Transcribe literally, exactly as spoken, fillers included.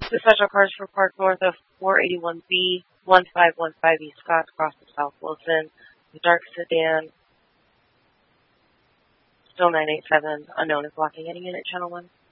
The special cars for Park North of four eighty-one B, one five one five East Scott, across from South Wilson. The dark sedan, still nine eight seven, unknown is blocking any unit, channel one.